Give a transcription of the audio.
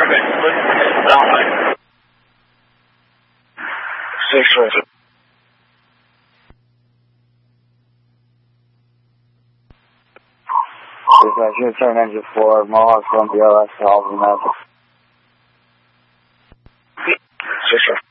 然后是。Dispatch, turn engine 4, Mohawk from BLS, Alvin, 是。